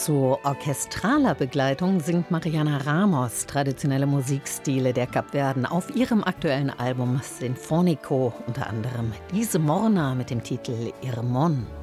Zu orchestraler Begleitung singt Mariana Ramos traditionelle Musikstile der Kapverden auf ihrem aktuellen Album Sinfónico, unter anderem Diese Morna mit dem Titel Irmón.